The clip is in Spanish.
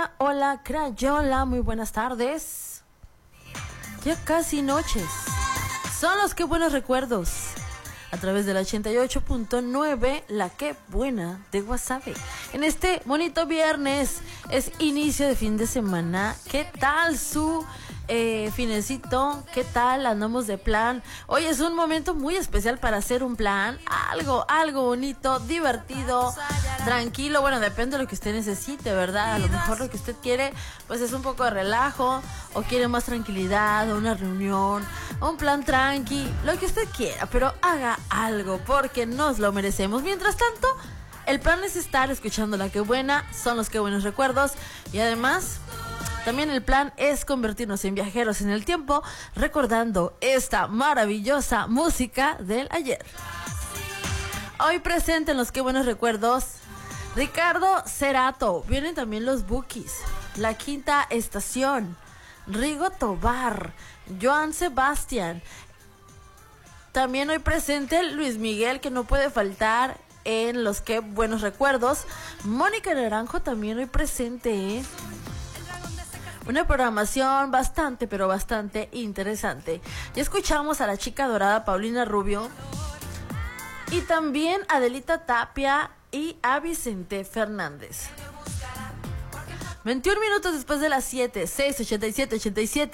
Hola, hola, Crayola, muy buenas tardes. Ya casi noches. Son los que buenos recuerdos. A través del 88.9, la que buena de Guasave. En este bonito viernes, es inicio de fin de semana. ¿Qué tal su finecito? ¿Qué tal? Andamos de plan. Hoy es un momento muy especial para hacer un plan. Algo bonito, divertido, tranquilo. Bueno, depende de lo que usted necesite, ¿verdad? A lo mejor lo que usted quiere, pues es un poco de relajo, o quiere más tranquilidad, o una reunión, o un plan tranqui, lo que usted quiera, pero haga algo porque nos lo merecemos. Mientras tanto, el plan es estar escuchando la que buena, son los que buenos recuerdos, y además también el plan es convertirnos en viajeros en el tiempo, recordando esta maravillosa música del ayer. Hoy presente en los que buenos recuerdos, Ricardo Cerato, vienen también los Bukis, La Quinta Estación, Rigo Tobar, Joan Sebastián. También hoy presente Luis Miguel, que no puede faltar en los que buenos recuerdos. Mónica Naranjo también hoy presente, ¿eh? Una programación bastante, pero bastante interesante. Ya escuchamos a la chica dorada Paulina Rubio, y también a Adelita Tapia y a Vicente Fernández. 21 minutos después de las 7, 6:87.